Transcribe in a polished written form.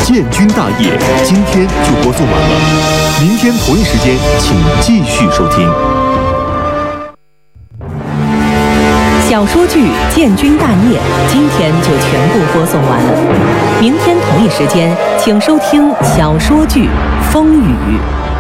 建军大业今天就播送完了，明天同一时间请继续收听。 小说剧《建军大业》今天就全部播送完了，明天同一时间请收听小说剧《风雨》。